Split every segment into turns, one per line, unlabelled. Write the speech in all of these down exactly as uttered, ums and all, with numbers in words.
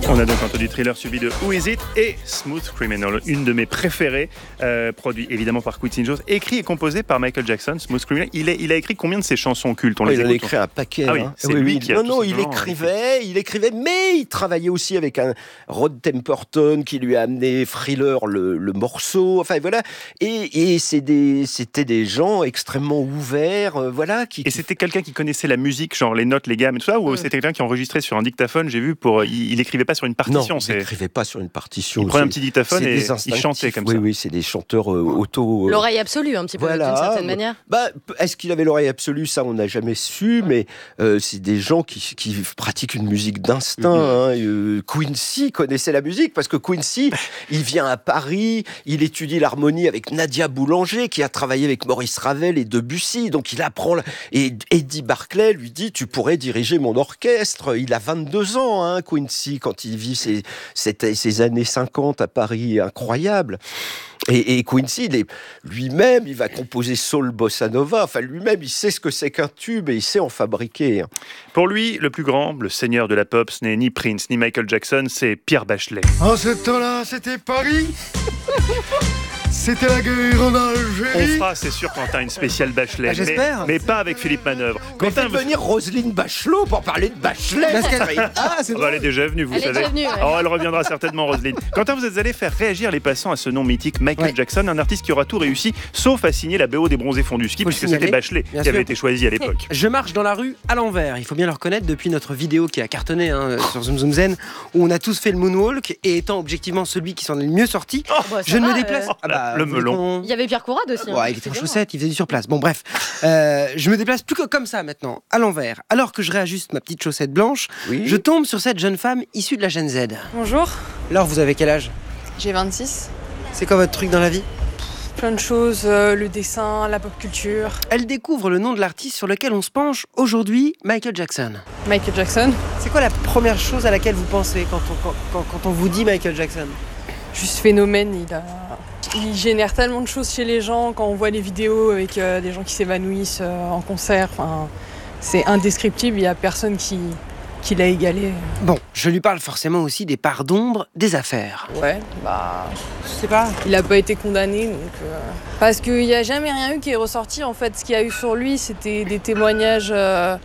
On a donc entendu Thriller suivi de Who Is It et Smooth Criminal, une de mes préférées, euh, produit évidemment par Quincy Jones, écrit et composé par Michael Jackson. Smooth Criminal, il, est, il a écrit combien de ses chansons cultes? On
oh,
les
Il en a
écoute,
écrit un paquet.
Ah oui,
hein.
c'est
oui,
lui
oui.
qui a
Non,
tout
non, il
simplement
écrivait, il écrivait, mais il travaillait aussi avec un Rod Temperton qui lui a amené Thriller, le, le morceau. Enfin voilà. Et, et c'est des, c'était des gens extrêmement ouverts, euh, voilà. Qui,
Et
qui...
c'était quelqu'un qui connaissait la musique, genre les notes, les gammes et tout ça, ou
Mm.
c'était quelqu'un qui enregistrait sur un dictaphone? J'ai vu, pour, il, il écrivait pas sur une partition.
Non, il
c'est...
n'écrivait pas sur une partition.
Il prenait un
C'est-
petit dictaphone
c'est
et
des
il
instinctifs.
chantait comme
oui,
ça.
Oui, c'est des chanteurs euh, auto. euh,
L'oreille absolue, un petit peu,
Voilà.
d'une certaine manière.
Bah, p- est-ce qu'il avait l'oreille absolue? Ça, on n'a jamais su, mais euh, c'est des gens qui, qui pratiquent une musique d'instinct. hein. Euh, Quincy connaissait la musique parce que Quincy, il vient à Paris, il étudie l'harmonie avec Nadia Boulanger, qui a travaillé avec Maurice Ravel et Debussy. Donc, il apprend. la- Et Eddie Barclay lui dit: tu pourrais diriger mon orchestre. Il a vingt-deux ans, hein, Quincy, quand il vit ses, ses, ses années cinquante à Paris, incroyable. Et, et Quincy, il est, lui-même, il va composer soul bossa nova. Enfin, lui-même, il sait ce que c'est qu'un tube et il sait en fabriquer.
Pour lui, le plus grand, le seigneur de la pop, ce n'est ni Prince ni Michael Jackson, c'est Pierre Bachelet.
En ce temps-là, c'était Paris. C'était la guerre en
On
Algérie.
fera, c'est sûr, Quentin, une spéciale Bachelet.
Ah, j'espère.
mais, mais pas avec Philippe Manœuvre.
Mais
Quentin,
faites venir Roselyne Bachelot pour parler de Bachelet.
Parce qu'elle- Ah, c'est
oh,
drôle.
elle est déjà venue, vous
Elle est
savez.
déjà venue, ouais.
Oh, elle reviendra certainement, Roselyne. Quentin, vous êtes allé faire réagir les passants à ce nom mythique, Michael
Ouais.
Jackson, un artiste qui aura tout réussi, sauf à signer la B O des Bronzés fonds du ski,
Faut le
puisque c'était
signaler,
Bachelet
bien
qui avait
sûr.
été choisi à l'époque.
Je marche dans la rue à l'envers. Il faut bien le reconnaître depuis notre vidéo qui a cartonné hein, sur Zoom Zoom Zen, où on a tous fait le moonwalk. Et étant objectivement celui qui s'en est le mieux sorti,
Bah, ça
je ne
va,
me déplace.
euh,
Ah bah,
le
vous voulez
melon.
qu'on-
Il y avait Pierre Courade aussi. hein.
Ouais, il était en
C'est bien.
chaussettes, il faisait du sur place. Bon, bref, Euh, je me déplace plus que comme ça maintenant, à l'envers. Alors que je réajuste ma petite chaussette blanche,
Oui.
je tombe sur cette jeune femme issue de la Gen Z.
Bonjour,
Alors, vous avez quel âge?
j'ai vingt-six.
C'est quoi votre truc dans la vie?
Plein de choses, euh, le dessin, la pop culture.
Elle découvre le nom de l'artiste sur lequel on se penche aujourd'hui, Michael Jackson.
Michael Jackson,
C'est quoi la première chose à laquelle vous pensez quand on, quand, quand- quand on vous dit Michael Jackson?
juste phénomène, il, a... il génère tellement de choses chez les gens quand on voit les vidéos avec euh, des gens qui s'évanouissent euh, en concert. Enfin, c'est indescriptible, il n'y a personne qui, qui l'a égalé.
Bon, je lui parle forcément aussi des parts d'ombre des affaires.
Ouais, bah,
Je sais pas.
il n'a pas été condamné, donc... euh, Parce qu'il n'y a jamais rien eu qui est ressorti, en fait. Ce qu'il y a eu sur lui, c'était des témoignages... euh,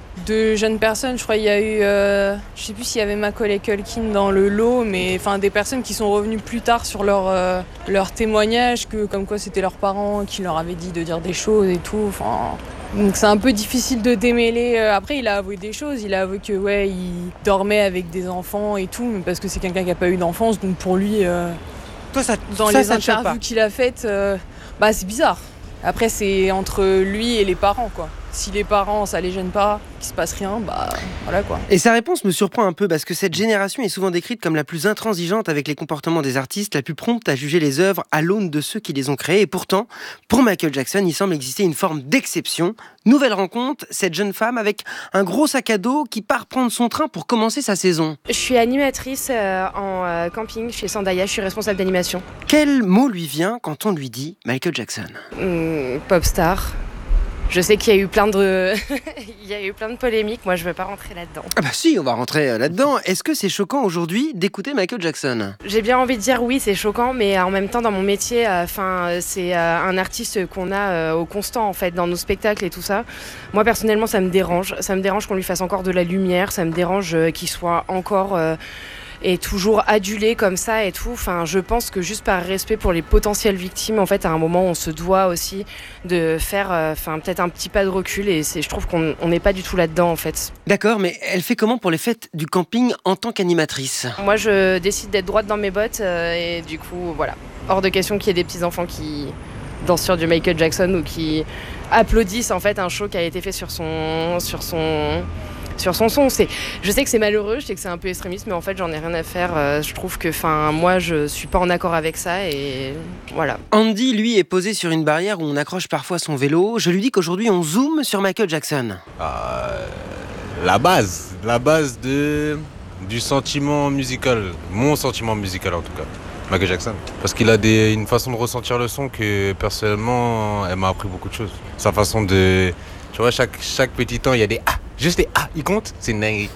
de jeunes personnes. Je crois qu'il y a eu, euh, je sais plus s'il y avait Macaulay Culkin dans le lot, mais enfin des personnes qui sont revenues plus tard sur leur euh, leur témoignage, que comme quoi c'était leurs parents qui leur avaient dit de dire des choses et tout. Enfin, donc c'est un peu difficile de démêler. Après, il a avoué des choses. Il a avoué que ouais, il dormait avec des enfants et tout, mais parce que c'est quelqu'un qui a pas eu d'enfance, donc pour lui, euh,
Toi, ça,
dans
ça,
les
ça te choque
interviews qu'il a faites, euh, bah c'est bizarre. Après, c'est entre lui et les parents, quoi. Si les parents, ça les gêne pas, qu'il se passe rien, bah voilà quoi.
Et sa réponse me surprend un peu parce que cette génération est souvent décrite comme la plus intransigeante avec les comportements des artistes, la plus prompte à juger les œuvres à l'aune de ceux qui les ont créées. Et pourtant, pour Michael Jackson, il semble exister une forme d'exception. Nouvelle rencontre, cette jeune femme avec un gros sac à dos qui part prendre son train pour commencer sa saison.
Je suis animatrice euh, en euh, camping chez Sandaya, je suis responsable d'animation.
Quel mot lui vient quand on lui dit Michael Jackson?
Hum, pop star. Je sais qu'il y a eu plein de, il y a eu plein de polémiques. Moi, je veux pas rentrer là-dedans.
Ah bah si, on va rentrer euh, là-dedans. Est-ce que c'est choquant aujourd'hui d'écouter Michael Jackson?
J'ai bien envie de dire oui, c'est choquant, mais en même temps, dans mon métier, enfin, euh, c'est euh, un artiste qu'on a euh, au constant en fait dans nos spectacles et tout ça. Moi, personnellement, ça me dérange. Ça me dérange qu'on lui fasse encore de la lumière. Ça me dérange euh, qu'il soit encore euh, et toujours adulé comme ça et tout. Enfin, je pense que juste par respect pour les potentielles victimes, en fait, à un moment, on se doit aussi de faire, euh, enfin, peut-être un petit pas de recul. Et c'est, je trouve qu'on on n'est pas du tout là-dedans, en fait.
D'accord, mais elle fait comment pour les fêtes du camping en tant qu'animatrice?
Moi, je décide d'être droite dans mes bottes euh, et du coup, voilà, hors de question qu'il y ait des petits enfants qui dansent sur du Michael Jackson ou qui applaudissent en fait un show qui a été fait sur son, sur son. sur son son. C'est, je sais que c'est malheureux, je sais que c'est un peu extrémiste, mais en fait j'en ai rien à faire. Euh, je trouve que enfin, moi je suis pas en accord avec ça et voilà.
Andy, lui, est posé sur une barrière où on accroche parfois son vélo. Je lui dis qu'aujourd'hui on zoome sur Michael Jackson.
Euh, la base, la base de, du sentiment musical, mon sentiment musical en tout cas, Michael Jackson. Parce qu'il a des, une façon de ressentir le son que personnellement, elle m'a appris beaucoup de choses. Sa façon de, tu vois, chaque, chaque petit temps, il y a des ah, Juste les ah, il compte, c'est une dinguerie.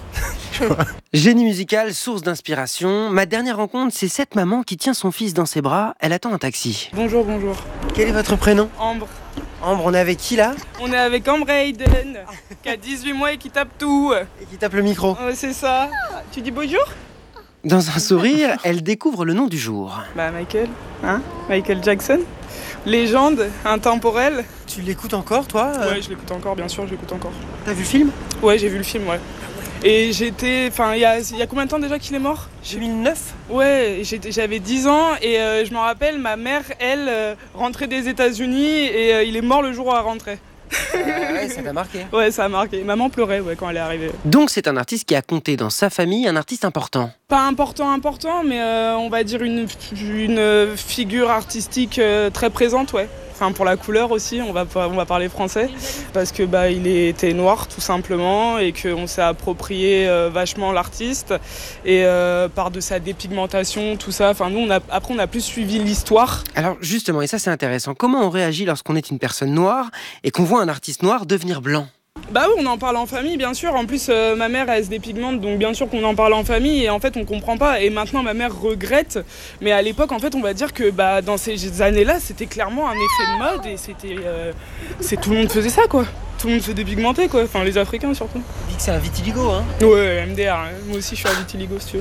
Génie musical, source d'inspiration. Ma dernière rencontre, c'est cette maman qui tient son fils dans ses bras. Elle attend un taxi.
Bonjour, bonjour.
Quel est votre prénom?
Ambre.
Ambre, on est avec qui là?
On est avec Ambre Hayden, qui a dix-huit mois et qui tape tout.
Et qui tape le micro.
Ouais, c'est ça. Tu dis bonjour?
Dans un sourire, elle découvre le nom du jour.
Bah Michael, hein? Michael Jackson. Légende, intemporelle.
Tu l'écoutes encore, toi?
Ouais, je l'écoute encore, bien sûr, je l'écoute encore.
T'as vu le film?
Ouais, j'ai vu le film, ouais. Et j'étais... Enfin, il y a, y a combien de temps déjà qu'il est mort?
deux mille neuf.
Ouais, j'avais dix ans et euh, je me rappelle, ma mère, elle, euh, rentrait des États-Unis et euh, il est mort le jour où elle rentrait.
Euh, ouais, ça t'a marqué.
Ouais, ça a marqué. Maman pleurait ouais, quand elle est arrivée.
Donc c'est un artiste qui a compté dans sa famille, un artiste important.
Pas important, important, mais euh, on va dire une, une figure artistique euh, très présente, ouais. Enfin, pour la couleur aussi, on va, on va parler français, parce que bah, il était noir tout simplement et qu'on s'est approprié euh, vachement l'artiste et euh, par de sa dépigmentation, tout ça. Enfin, nous, on a, après, on a plus suivi l'histoire.
Alors justement, et ça c'est intéressant, comment on réagit lorsqu'on est une personne noire et qu'on voit un artiste noir devenir blanc?
Bah oui, on en parle en famille, bien sûr. En plus, euh, ma mère, elle se dépigmente, donc bien sûr qu'on en parle en famille. Et en fait, on comprend pas. Et maintenant, ma mère regrette. Mais à l'époque, en fait, on va dire que bah, dans ces années-là, c'était clairement un effet de mode. Et c'était, euh, c'est tout le monde faisait ça, quoi. Tout le monde se dépigmentait, quoi. Enfin, les Africains, surtout.
Dit que c'est un vitiligo, hein?
Ouais, M D R. Hein. Moi aussi, je suis un vitiligo, si tu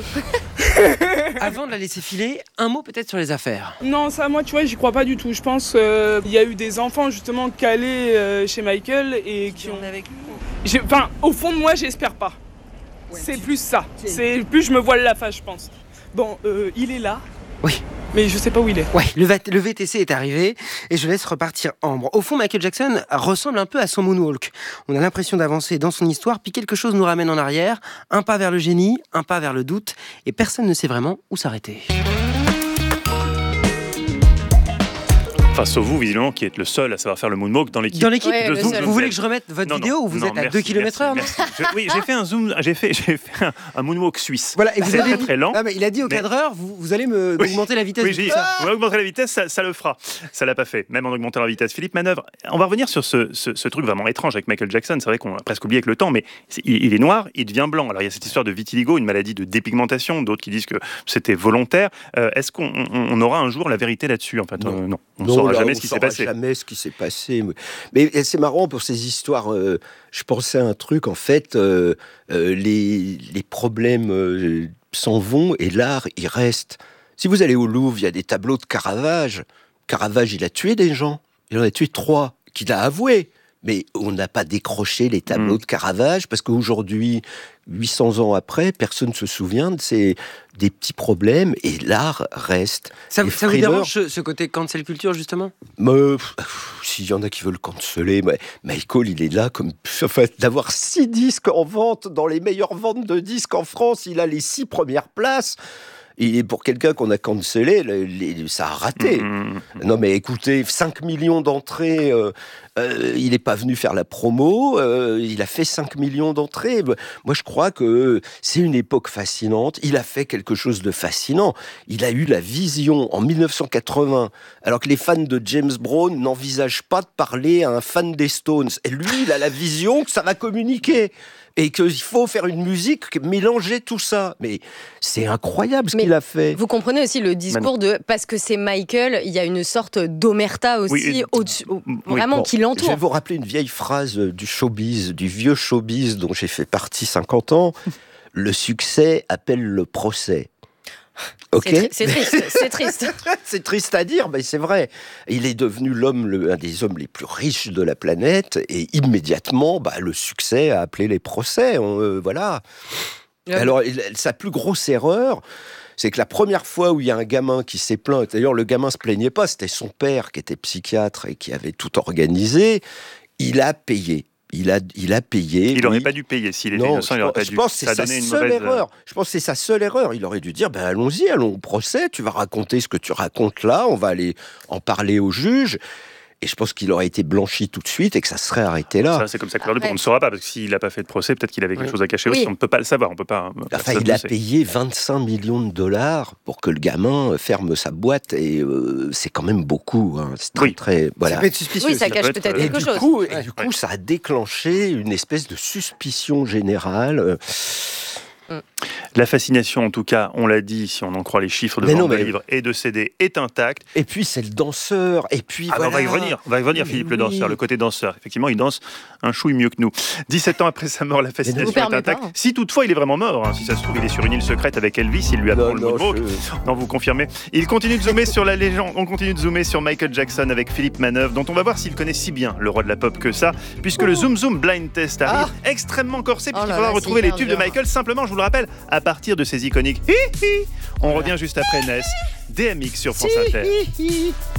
veux.
Avant de la laisser filer, un mot peut-être sur les affaires.
Non, ça, moi, tu vois, j'y crois pas du tout. Je pense qu'il euh, y a eu des enfants, justement, calés euh, chez Michael et qui ont...
avec
lui. Enfin, au fond de moi, j'espère pas. Ouais, c'est tu... plus ça. C'est plus je me voile la face, je pense. Bon, euh, il est là.
Oui.
Mais je sais pas où il est.
Ouais, le, v- le V T C est arrivé et je laisse repartir Ambre. Au fond, Michael Jackson ressemble un peu à son moonwalk. On a l'impression d'avancer dans son histoire, puis quelque chose nous ramène en arrière. Un pas vers le génie, un pas vers le doute, et personne ne sait vraiment où s'arrêter.
Enfin, sauf vous, visiblement, qui êtes le seul à savoir faire le moonwalk dans l'équipe.
Dans l'équipe
ouais,
de
le
Zoom.
seul.
Vous voulez que je remette votre
non,
vidéo
non,
ou vous
non,
êtes à
merci,
deux kilomètres heure?
merci, merci. Je- Oui, j'ai fait un zoom, j'ai fait, j'ai fait un, un moonwalk suisse.
Voilà, et vous
C'est
avez
très, très lent.
Ah, mais il a dit au
mais...
cadreur, vous, vous allez me
Oui.
augmenter la vitesse.
Oui,
de
j'ai
tout
dit,
ça.
on va augmenter la vitesse, ça, ça le fera. Ça l'a pas fait, même en augmentant la vitesse. Philippe Manœuvre, on va revenir sur ce, ce, ce truc vraiment étrange avec Michael Jackson. C'est vrai qu'on a presque oublié avec le temps, mais c'est, il, il est noir, il devient blanc. Alors il y a cette histoire de vitiligo, une maladie de dépigmentation, d'autres qui disent que c'était volontaire. Euh, est-ce qu'on on, on aura un jour la vérité là-dessus? En fait,
non.
Euh, non, on ne
Non,
saura
là,
jamais
on
ce qui s'est
saura
passé.
Jamais ce qui s'est passé. Mais c'est marrant pour ces histoires. Euh, je pensais à un truc, en fait, euh, euh, les, les problèmes euh, s'en vont et l'art, il reste. Si vous allez au Louvre, il y a des tableaux de Caravage. Caravage, il a tué des gens. Il en a tué trois, qu'il a avoué. Mais on n'a pas décroché les tableaux mmh. de Caravage, parce qu'aujourd'hui, huit cents ans après, personne ne se souvient de ces des petits problèmes, et l'art reste.
Ça,
les
ça vous
frimeurs,
dérange ce, ce côté cancel culture, justement?
Mais, pff, s'il y en a qui veulent canceller, mais Michael, il est là comme en fait, d'avoir six disques en vente, dans les meilleures ventes de disques en France, il a les six premières places. Et pour quelqu'un qu'on a cancellé, les, les, ça a raté. Mmh. Non mais écoutez, cinq millions d'entrées, euh, euh, il n'est pas venu faire la promo, euh, il a fait cinq millions d'entrées. Moi je crois que c'est une époque fascinante, il a fait quelque chose de fascinant. Il a eu la vision en mille neuf cent quatre-vingts, alors que les fans de James Brown n'envisagent pas de parler à un fan des Stones. Et lui, il a la vision que ça va communiquer. Et qu'il faut faire une musique, mélanger tout ça. Mais c'est incroyable ce Mais qu'il a fait.
Vous comprenez aussi le discours de... Parce que c'est Michael, il y a une sorte d'omerta aussi, oui, au-dessus, au, oui, vraiment, bon, qui l'entoure.
Je vais vous rappeler une vieille phrase du showbiz, du vieux showbiz dont j'ai fait partie cinquante ans. Le succès appelle le procès. Okay.
C'est, tr- c'est triste, c'est triste.
C'est triste à dire, mais c'est vrai. Il est devenu l'homme, le, un des hommes les plus riches de la planète, et immédiatement, bah, le succès a appelé les procès. On, euh, voilà. Ouais. Alors, il, sa plus grosse erreur, c'est que la première fois où il y a un gamin qui s'est plaint, d'ailleurs, le gamin se plaignait pas, c'était son père qui était psychiatre et qui avait tout organisé, il a payé. Il a, il a payé.
Il n'aurait pas dû payer. S'il était innocent, il n'aurait pas dû.
Je pense que c'est sa seule erreur. Je pense que c'est sa seule erreur. Il aurait dû dire, ben allons-y, allons au procès. Tu vas raconter ce que tu racontes là. On va aller en parler au juge. Et je pense qu'il aurait été blanchi tout de suite et que ça serait arrêté là.
Ça, c'est comme ça que on ne saura pas, parce que s'il n'a pas fait de procès, peut-être qu'il avait quelque
Oui.
chose à cacher
Oui.
aussi. On ne peut pas le savoir. On peut pas.
Enfin, il a payé vingt-cinq millions de dollars pour que le gamin ferme sa boîte et euh, c'est quand même beaucoup. Hein. C'est très,
Oui.
très, voilà.
Ça peut être suspicieux.
Oui, ça
aussi.
cache
peut être-
peut-être
Et
quelque
du
chose.
coup, et
Ouais.
du coup, ça a déclenché une espèce de suspicion générale. euh,
La fascination, en tout cas, on l'a dit, si on en croit les chiffres de
Mais
vente
non,
de
mais-
livres et de C D, est intacte.
Et puis c'est le danseur. Et puis
Ah, bah,
voilà.
on va y revenir, on va y revenir,
Mais
Philippe, le
oui.
danseur, le côté danseur. Effectivement, il danse un chouille mieux que nous. dix-sept ans après sa mort, la fascination
vous
est
permet
intacte.
pas, hein.
Si toutefois il est vraiment mort, hein, si ça se trouve, il est sur une île secrète avec Elvis, il lui apprend
Non,
le mot de
non,
mot.
je-
Non, vous confirmez. Il continue de zoomer sur la légende. On continue de zoomer sur Michael Jackson avec Philippe Manœuvre, dont on va voir s'il connaît si bien le roi de la pop que ça, puisque le Zoom Zoom Blind Test arrive extrêmement corsé,
Oh
puisqu'il
là
faudra
là,
retrouver
c'est
les
hyper
tubes de
dur.
Michael, simplement, je vous le rappelle, à partir de ces iconiques. Hi, hi. On revient juste après Ness, D M X sur France Inter.